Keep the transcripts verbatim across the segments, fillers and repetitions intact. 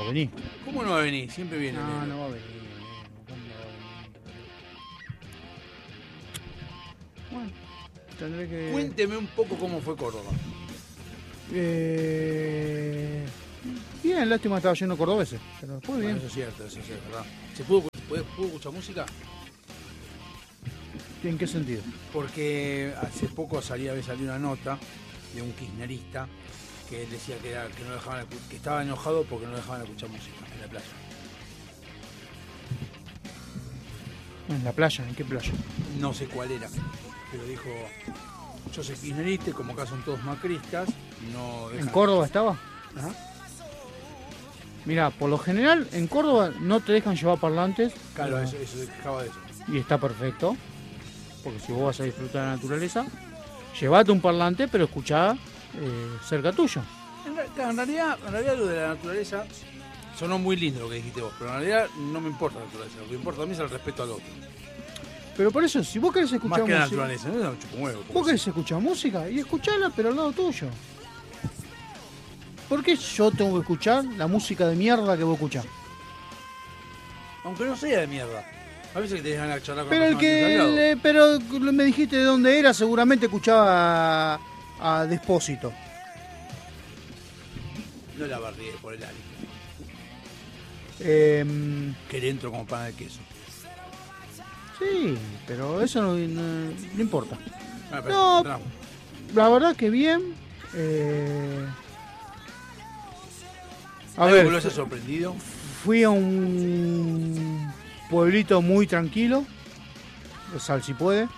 venir. ¿Cómo no va a venir? Siempre viene. No, Lelo. no va a venir. ¿Cómo no va a venir? Bueno, tendré que... Cuénteme un poco cómo fue Córdoba. Eh... Bien, lástima que estaba lleno de cordobeses, pero después bien. Bueno, eso es cierto, eso es cierto, ¿verdad? ¿Se pudo, pudo, pudo escuchar música? ¿En qué sentido? Porque hace poco salía, había salido una nota de un kirchnerista que él decía que, era, que, no dejaban, que estaba enojado porque no dejaban escuchar música en la playa. ¿En la playa? ¿En qué playa? No sé cuál era, pero dijo, yo soy kirchnerista y como acá son todos macristas, no dejan... ¿En Córdoba estaba? Ajá. Mira, por lo general en Córdoba no te dejan llevar parlantes. Claro, pero... eso, eso se quejaba de eso. Y está perfecto, porque si vos vas a disfrutar de la naturaleza, llevate un parlante, pero escuchá eh, cerca tuyo. En, re- en, realidad, en realidad lo de la naturaleza sonó muy lindo lo que dijiste vos, pero en realidad no me importa la naturaleza, lo que importa a mí es el respeto al otro. Pero por eso, si vos querés escuchar Más que la música, naturaleza, no es un chupomuevo. vos querés escuchar música y escuchala, pero al lado tuyo. ¿Por qué yo tengo que escuchar la música de mierda que vos escuchás? Aunque no sea de mierda. A veces que te dejan a charlar con Pero el la persona que, al lado. le- pero me dijiste de dónde era, seguramente escuchaba a, a Despósito. No la barrié por el área. Eh, Que le entro como pan de queso. sí, pero eso no, no- no importa. Ah, pero No. entramos. La verdad que bien. Eh, a ¿Algo ver, que lo haya sorprendido? fui a un pueblito muy tranquilo, Sal si puede,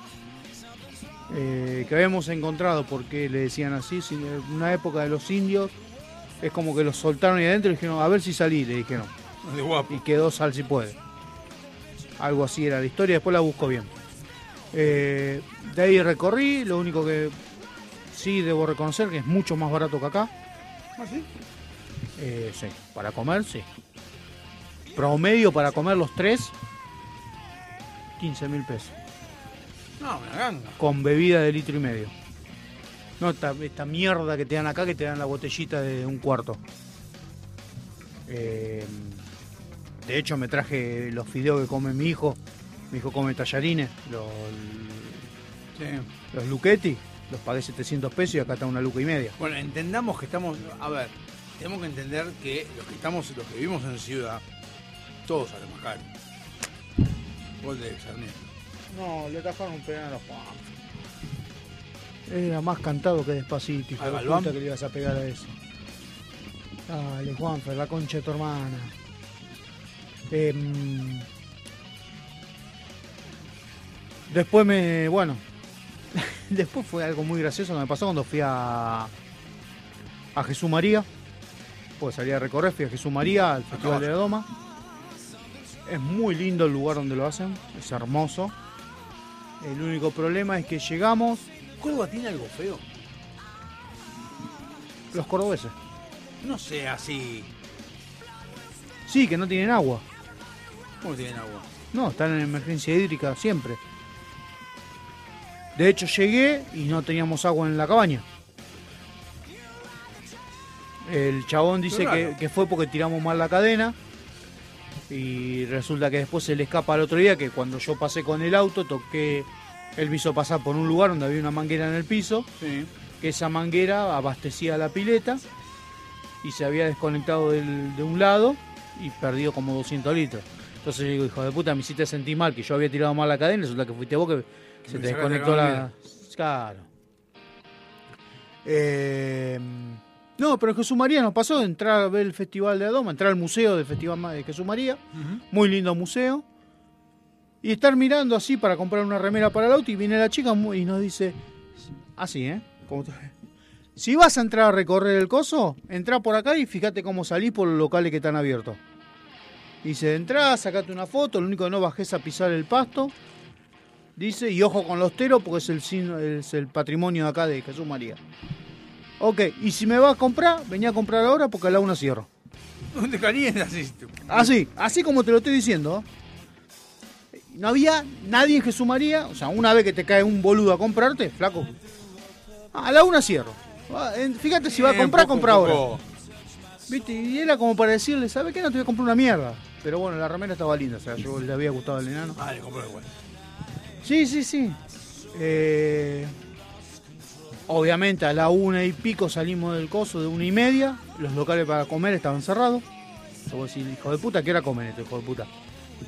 eh, que habíamos encontrado, porque le decían así, si- en una época de los indios, es como que los soltaron ahí adentro y dijeron, a ver si salí, le dijeron, De guapo. y quedó Sal si puede. Algo así era la historia, después la busco bien. Eh, de ahí recorrí, lo único que sí debo reconocer que es mucho más barato que acá. ¿Ah, sí? Eh, sí, para comer, sí. Promedio para comer los tres, quince mil pesos. No, una ganga. Con bebida de litro y medio. No esta, esta mierda que te dan acá, que te dan la botellita de un cuarto. Eh, de hecho, me traje los fideos que come mi hijo. Mi hijo come tallarines, los, Sí. los Luchetti. Los pagué setecientos pesos y acá está una luca y media. Bueno, entendamos que estamos... A ver, tenemos que entender que los que estamos, los que vivimos en ciudad, todos salen más caro. Gol de Sarmiento. No, le tajaron un penal a los Juan. Era más cantado que Despacito, hijo ¿Al de Galván? puta, que le ibas a pegar a eso. Dale, Juanfer, la concha de tu hermana. Em, después me... Bueno. Después fue algo muy gracioso que me pasó cuando fui a... A Jesús María. Pues salí a recorrer, fui a Jesús María, al Festival de la Doma. Es muy lindo el lugar donde lo hacen, es hermoso. El único problema es que llegamos, ¿Córdoba tiene algo feo? los cordobeses. No sé, así... Sí, que no tienen agua. ¿Cómo tienen agua? No, están en emergencia hídrica siempre. De hecho, llegué y no teníamos agua en la cabaña. El chabón dice Qué raro. que, que fue porque tiramos mal la cadena. Y resulta que después se le escapa al otro día que cuando yo pasé con el auto, toqué... Él me hizo pasar por un lugar donde había una manguera en el piso. Sí. Que esa manguera abastecía la pileta y se había desconectado del- de un lado y perdió como doscientos litros. Entonces yo digo, hijo de puta, me hiciste sentir mal, que yo había tirado mal la cadena, resulta que fuiste vos que Que se me te sacaste desconectó la la... manguera. Claro. Eh, No, pero en Jesús María nos pasó de entrar a ver el Festival de Adoma, entrar al museo del Festival de Jesús María, Uh-huh. muy lindo museo, y estar mirando así para comprar una remera para el auto y viene la chica muy- y nos dice, así, ¿eh? Como te- si vas a entrar a recorrer el coso, entrá por acá y fíjate cómo salís por los locales que están abiertos. Dice, entrá, sacate una foto, lo único que no bajés a pisar el pasto. Dice, y ojo con los teros porque es el, signo- es el patrimonio de acá de Jesús María. Ok, y si me vas a comprar, vení a comprar ahora porque a la una cierro. ¿Dónde calientas así? Así, así como te lo estoy diciendo. No había nadie en Jesús María, o sea, una vez que te cae un boludo a comprarte, flaco. A la una cierro. Ah, en- Fíjate si va a Eh, comprar, un poco, compra un ahora. poco. ¿Viste? Y era como para decirle, ¿sabes qué? No te voy a comprar una mierda. Pero bueno, la remera estaba linda, o sea, yo le había gustado al enano. Ah, le compró igual. Sí, sí, sí. Eh, obviamente a la una y pico salimos del coso, de una y media. Los locales para comer estaban cerrados. Yo voy a decir, hijo de puta, ¿qué hora comen este hijo de puta?